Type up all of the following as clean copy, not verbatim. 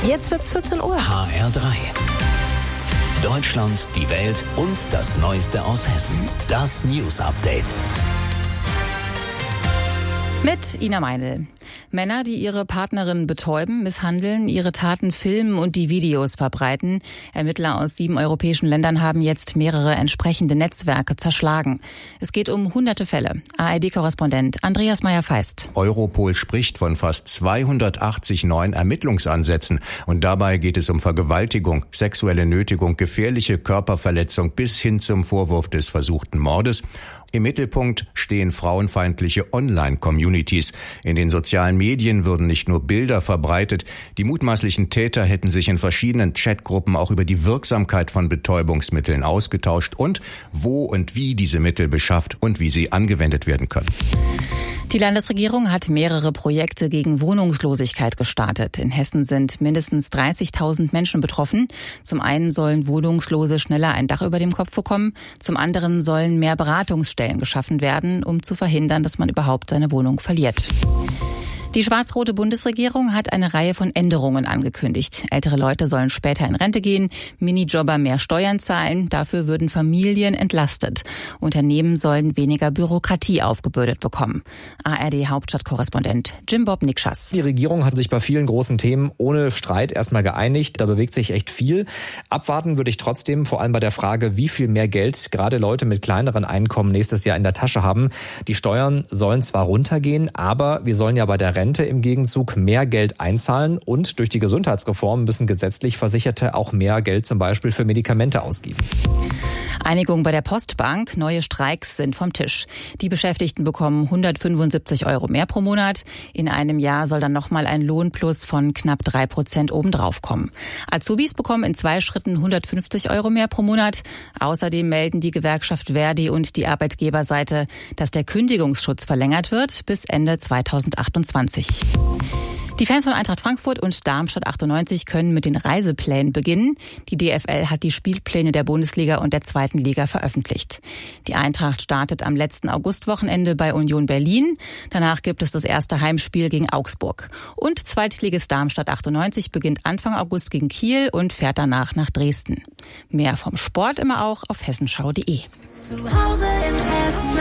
Jetzt wird's 14 Uhr. HR3. Deutschland, die Welt und das Neueste aus Hessen. Das News Update. Mit Ina Meinl. Männer, die ihre Partnerin betäuben, misshandeln, ihre Taten filmen und die Videos verbreiten. Ermittler aus 7 europäischen Ländern haben jetzt mehrere entsprechende Netzwerke zerschlagen. Es geht um hunderte Fälle. ARD-Korrespondent Andreas Meyer-Feist. Europol spricht von fast 280 neuen Ermittlungsansätzen. Und dabei geht es um Vergewaltigung, sexuelle Nötigung, gefährliche Körperverletzung bis hin zum Vorwurf des versuchten Mordes. Im Mittelpunkt stehen frauenfeindliche Online-Communities. In den sozialen Medien würden nicht nur Bilder verbreitet, die mutmaßlichen Täter hätten sich in verschiedenen Chatgruppen auch über die Wirksamkeit von Betäubungsmitteln ausgetauscht und wo und wie diese Mittel beschafft und wie sie angewendet werden können. Die Landesregierung hat mehrere Projekte gegen Wohnungslosigkeit gestartet. In Hessen sind mindestens 30.000 Menschen betroffen. Zum einen sollen Wohnungslose schneller ein Dach über dem Kopf bekommen. Zum anderen sollen mehr Beratungsstellen geschaffen werden, um zu verhindern, dass man überhaupt seine Wohnung verliert. Die schwarz-rote Bundesregierung hat eine Reihe von Änderungen angekündigt. Ältere Leute sollen später in Rente gehen, Minijobber mehr Steuern zahlen, dafür würden Familien entlastet. Unternehmen sollen weniger Bürokratie aufgebürdet bekommen. ARD-Hauptstadtkorrespondent Jim-Bob Nikschas. Die Regierung hat sich bei vielen großen Themen ohne Streit erstmal geeinigt. Da bewegt sich echt viel. Abwarten würde ich trotzdem, vor allem bei der Frage, wie viel mehr Geld gerade Leute mit kleineren Einkommen nächstes Jahr in der Tasche haben. Die Steuern sollen zwar runtergehen, aber wir sollen ja bei der Rente im Gegenzug mehr Geld einzahlen und durch die Gesundheitsreform müssen gesetzlich Versicherte auch mehr Geld zum Beispiel für Medikamente ausgeben. Einigung bei der Postbank, neue Streiks sind vom Tisch. Die Beschäftigten bekommen 175 € mehr pro Monat. In einem Jahr soll dann nochmal ein Lohnplus von knapp 3% obendrauf kommen. Azubis bekommen in 2 Schritten 150 € mehr pro Monat. Außerdem melden die Gewerkschaft ver.di und die Arbeitgeberseite, dass der Kündigungsschutz verlängert wird bis Ende 2028. Die Fans von Eintracht Frankfurt und Darmstadt 98 können mit den Reiseplänen beginnen. Die DFL hat die Spielpläne der Bundesliga und der 2. Liga veröffentlicht. Die Eintracht startet am letzten Augustwochenende bei Union Berlin. Danach gibt es das erste Heimspiel gegen Augsburg. Und Zweitligist Darmstadt 98 beginnt Anfang August gegen Kiel und fährt danach nach Dresden. Mehr vom Sport immer auch auf hessenschau.de. Zu Hause in Hessen.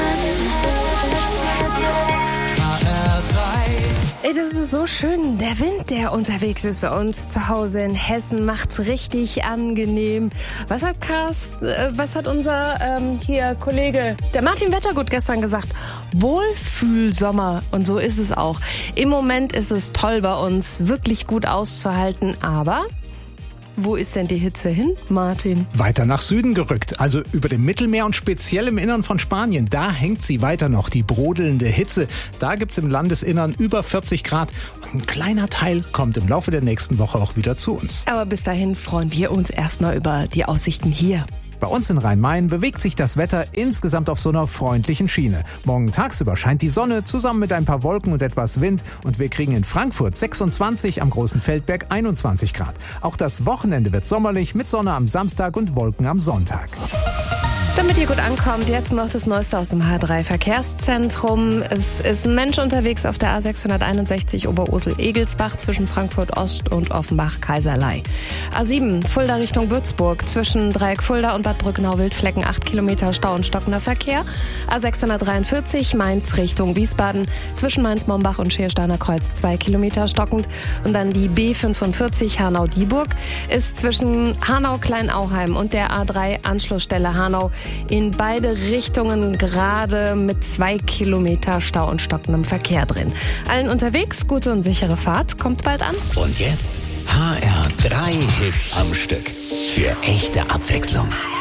Ey, das ist so schön. Der Wind, der unterwegs ist bei uns zu Hause in Hessen, macht's richtig angenehm. Was hat unser hier Kollege, der Martin Wettergut, gestern gesagt? Wohlfühlsommer. Und so ist es auch. Im Moment ist es toll bei uns, wirklich gut auszuhalten, aber wo ist denn die Hitze hin, Martin? Weiter nach Süden gerückt, also über dem Mittelmeer und speziell im Innern von Spanien. Da hängt sie weiter noch, die brodelnde Hitze. Da gibt's im Landesinnern über 40 Grad. Und ein kleiner Teil kommt im Laufe der nächsten Woche auch wieder zu uns. Aber bis dahin freuen wir uns erstmal über die Aussichten hier. Bei uns in Rhein-Main bewegt sich das Wetter insgesamt auf so einer freundlichen Schiene. Morgen tagsüber scheint die Sonne zusammen mit ein paar Wolken und etwas Wind und wir kriegen in Frankfurt 26, am Großen Feldberg 21 Grad. Auch das Wochenende wird sommerlich mit Sonne am Samstag und Wolken am Sonntag. Damit ihr gut ankommt, jetzt noch das Neueste aus dem H3-Verkehrszentrum. Es ist ein Mensch unterwegs auf der A661 Oberursel-Egelsbach zwischen Frankfurt Ost und Offenbach-Kaiserlei. A7 Fulda Richtung Würzburg zwischen Dreieck Fulda und Bad Brückenau-Wildflecken 8 Kilometer Stau und stockender Verkehr. A643 Mainz Richtung Wiesbaden zwischen Mainz-Mombach und Schiersteiner Kreuz 2 Kilometer stockend. Und dann die B45 Hanau-Dieburg ist zwischen Hanau-Kleinauheim und der A3 Anschlussstelle Hanau in beide Richtungen gerade mit 2 Kilometer Stau und stockendem Verkehr drin. Allen unterwegs, gute und sichere Fahrt, kommt bald an. Und jetzt HR3 Hits am Stück. Für echte Abwechslung.